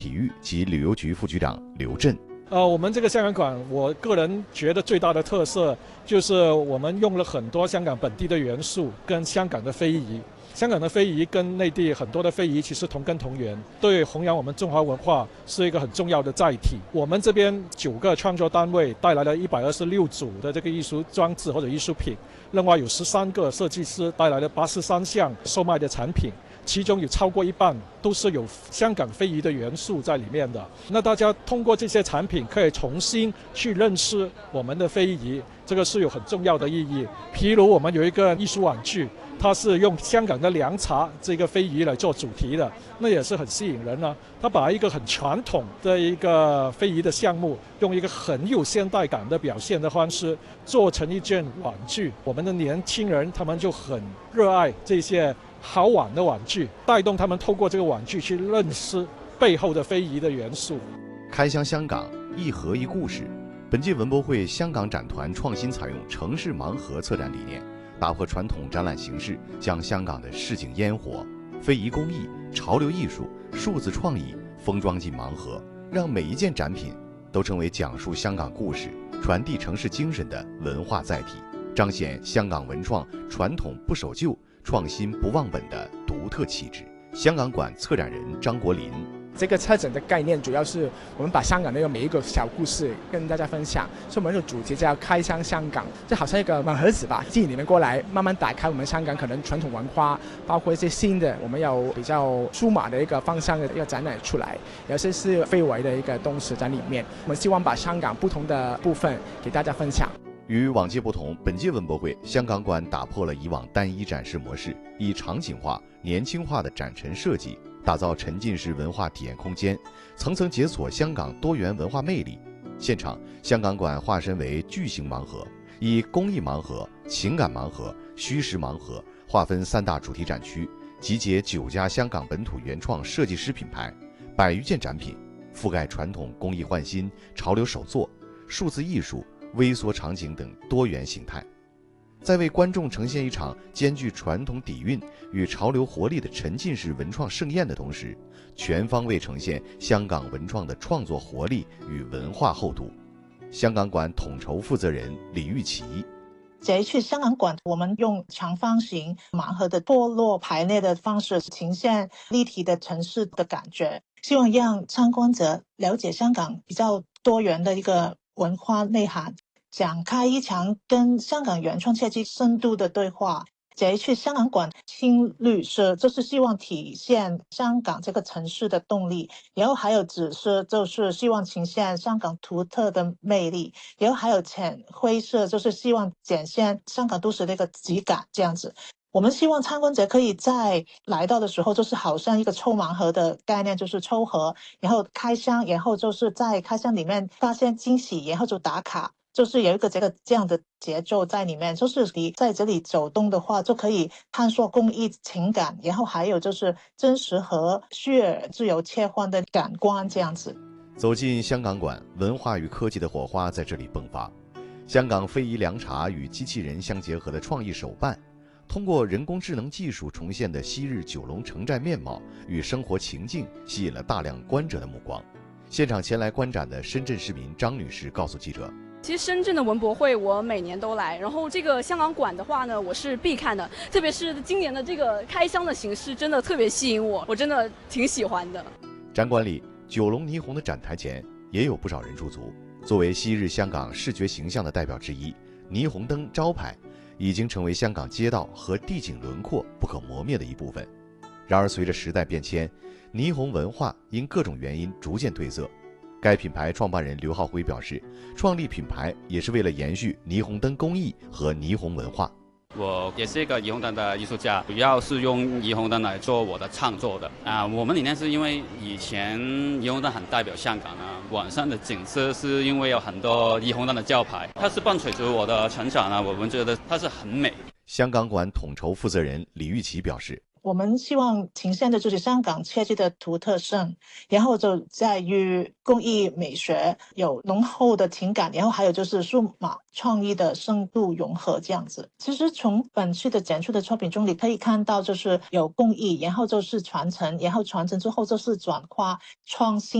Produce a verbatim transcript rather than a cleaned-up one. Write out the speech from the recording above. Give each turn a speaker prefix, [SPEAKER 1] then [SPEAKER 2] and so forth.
[SPEAKER 1] 体育及旅游局副局长刘震。
[SPEAKER 2] 呃，我们这个香港馆，我个人觉得最大的特色就是我们用了很多香港本地的元素，跟香港的非遗。香港的非遗跟内地很多的非遗其实同根同源，对弘扬我们中华文化是一个很重要的载体。我们这边九个创作单位带来了一百二十六组的这个艺术装置或者艺术品，另外有十三个设计师带来了八十三项售卖的产品。其中有超过一半都是有香港非遗的元素在里面的。那大家通过这些产品可以重新去认识我们的非遗，这个是有很重要的意义。譬如我们有一个艺术玩具，它是用香港的凉茶这个非遗来做主题的，那也是很吸引人啊。它把一个很传统的一个非遗的项目，用一个很有现代感的表现的方式做成一件玩具。我们的年轻人他们就很热爱这些好玩的玩具，带动他们透过这个玩具去认识背后的非遗的元素。
[SPEAKER 1] 开箱香港，一盒一故事。本届文博会香港展团创新采用城市盲盒策展理念，打破传统展览形式，将香港的市井烟火、非遗工艺、潮流艺术、数字创意封装进盲盒，让每一件展品都成为讲述香港故事、传递城市精神的文化载体，彰显香港文创传统不守旧、创新不忘本的独特气质。香港馆策展人张国林，
[SPEAKER 3] 这个策展的概念主要是我们把香港的每一个小故事跟大家分享，所以我们的主题叫开箱香港，就好像一个盲盒子吧，吸引你们过来慢慢打开我们香港可能传统文化，包括一些新的我们有比较数码的一个方向的一个展览出来，有些是非遗的一个东西在里面，我们希望把香港不同的部分给大家分享。
[SPEAKER 1] 与往届不同，本届文博会香港馆打破了以往单一展示模式，以场景化、年轻化的展陈设计，打造沉浸式文化体验空间，层层解锁香港多元文化魅力。现场，香港馆化身为巨型盲盒，以公益盲盒、情感盲盒、虚实盲盒划分三大主题展区，集结九家香港本土原创设计师品牌，百余件展品，覆盖传统工艺换新、潮流手作、数字艺术、微缩场景等多元形态，在为观众呈现一场兼具传统底蕴与潮流活力的沉浸式文创盛宴的同时，全方位呈现香港文创的创作活力与文化厚度。香港馆统筹负责人李玉琪，
[SPEAKER 4] 这一次香港馆，我们用长方形盲盒的脱落排列的方式，呈现立体的城市的感觉，希望让参观者了解香港比较多元的一个文化内涵，展开一场跟香港原创设计深度的对话。这一次香港馆青绿色就是希望体现香港这个城市的动力，然后还有紫色就是希望呈现香港独特的魅力，然后还有浅灰色就是希望展现香港都市的一个质感。这样子，我们希望参观者可以在来到的时候，就是好像一个抽盲盒的概念，就是抽盒，然后开箱，然后就是在开箱里面发现惊喜，然后就打卡，就是有一个这个这样的节奏在里面。就是你在这里走动的话，就可以探索工艺情感，然后还有就是真实和虚拟自由切换的感官。这样子，
[SPEAKER 1] 走进香港馆，文化与科技的火花在这里迸发。香港非遗凉茶与机器人相结合的创意手办，通过人工智能技术重现的昔日九龙城寨面貌与生活情境，吸引了大量观者的目光。现场前来观展的深圳市民张女士告诉记者，
[SPEAKER 5] 其实深圳的文博会我每年都来，然后这个香港馆的话呢，我是必看的，特别是今年的这个开箱的形式真的特别吸引我，我真的挺喜欢的。
[SPEAKER 1] 展馆里九龙霓虹的展台前也有不少人驻足，作为昔日香港视觉形象的代表之一，霓虹灯招牌已经成为香港街道和地景轮廓不可磨灭的一部分。然而随着时代变迁，霓虹文化因各种原因逐渐褪色。该品牌创办人刘浩辉表示，创立品牌也是为了延续霓虹灯工艺和霓虹文化。
[SPEAKER 6] 我也是一个霓虹灯的艺术家，主要是用霓虹灯来做我的创作的啊。我们理念是因为以前霓虹灯很代表香港啊，晚上的景色是因为有很多霓虹灯的招牌，它是伴随着我的成长啊，我们觉得它是很美。
[SPEAKER 1] 香港馆统筹负责人李玉琪表示，
[SPEAKER 4] 我们希望呈现的就是香港设计的独特性，然后就在于工艺美学有浓厚的情感，然后还有就是数码创意的深度融合这样子。其实从本次的展出的作品中，你可以看到就是有工艺，然后就是传承，然后传承之后就是转化创新。